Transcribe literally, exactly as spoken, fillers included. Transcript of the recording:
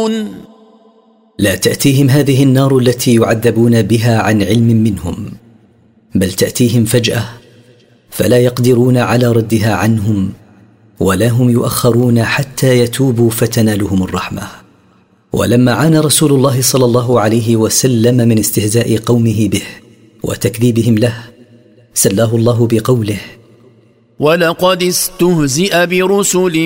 يعلمون. لا تأتيهم هذه النار التي يعذبون بها عن علم منهم، بل تأتيهم فجأة فلا يقدرون على ردها عنهم، ولا هم يؤخرون حتى يتوبوا فتنالهم الرحمة. ولما عانى رسول الله صلى الله عليه وسلم من استهزاء قومه به وتكذيبهم له، سلاه الله بقوله: ولقد استهزئ برسل